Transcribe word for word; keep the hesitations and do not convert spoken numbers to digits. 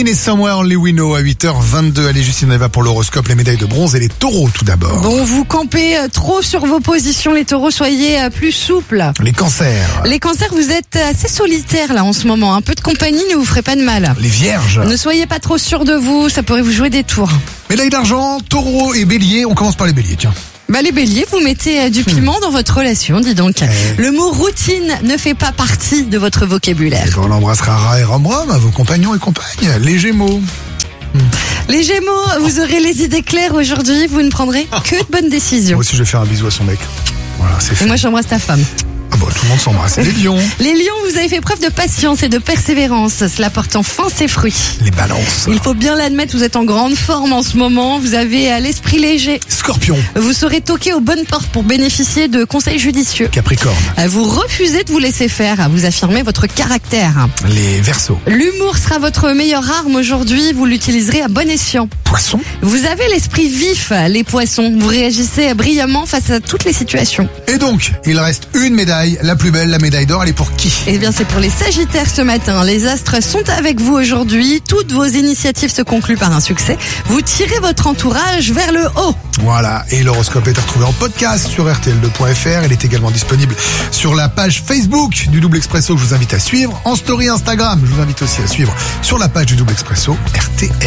Queen et Somewhere Only We Know à huit heures vingt-deux. Allez, Justine, on y va pour l'horoscope, les médailles de bronze et les taureaux tout d'abord. Bon, vous campez trop sur vos positions, les taureaux, soyez plus souples. Les cancers. Les cancers, vous êtes assez solitaires là en ce moment. Un peu de compagnie ne vous ferait pas de mal. Les vierges. Ne soyez pas trop sûrs de vous, ça pourrait vous jouer des tours. Médaille d'argent, taureau et bélier. On commence par les béliers, tiens. Bah les béliers, vous mettez euh, du piment dans votre relation, dis donc. Eh. Le mot routine ne fait pas partie de votre vocabulaire. Et ben, on embrassera Ra et Rambram, vos compagnons et compagnes. Les gémeaux. Les gémeaux, vous aurez les idées claires aujourd'hui, vous ne prendrez que de bonnes décisions. Moi aussi, je vais faire un bisou à son mec. Voilà, c'est fait. Et moi j'embrasse ta femme. Ah bah, tout le monde s'embrasse. Les lions. Les lions, vous avez fait preuve de patience et de persévérance. Cela porte enfin ses fruits. Les balances. Il faut bien l'admettre, vous êtes en grande forme en ce moment. Vous avez euh, l'esprit léger. Scorpion. Vous saurez toquer aux bonnes portes pour bénéficier de conseils judicieux. Capricorne. Euh, Vous refusez de vous laisser faire. Vous affirmez votre caractère. Les verseaux. L'humour sera votre meilleure arme aujourd'hui. Vous l'utiliserez à bon escient. Poissons. Vous avez l'esprit vif, les poissons. Vous réagissez brillamment face à toutes les situations. Et donc, il reste une médaille, la plus belle, la médaille d'or. Elle est pour qui? Eh bien, c'est pour les Sagittaires ce matin. Les astres sont avec vous aujourd'hui. Toutes vos initiatives se concluent par un succès. Vous tirez votre entourage vers le haut. Voilà, et l'horoscope est à retrouver en podcast sur R T L deux point F R. Il est également disponible sur la page Facebook du Double Expresso que je vous invite à suivre. En story Instagram, je vous invite aussi à suivre sur la page du Double Expresso R T L.